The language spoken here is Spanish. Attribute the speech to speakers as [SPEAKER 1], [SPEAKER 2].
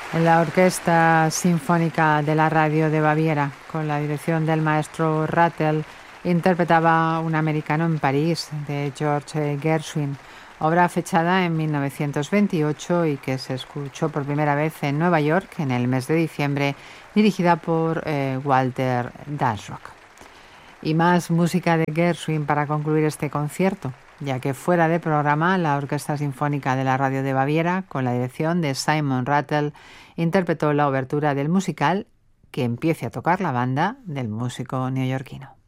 [SPEAKER 1] La Orquesta Sinfónica de la Radio de Baviera, con la dirección del maestro Rattle, interpretaba Un americano en París, de George Gershwin, obra fechada en 1928 y que se escuchó por primera vez en Nueva York en el mes de diciembre, dirigida por Walter Dasrock. Y más música de Gershwin para concluir este concierto, ya que fuera de programa, la Orquesta Sinfónica de la Radio de Baviera, con la dirección de Simon Rattle, interpretó la obertura del musical Que empiece a tocar la banda del músico neoyorquino.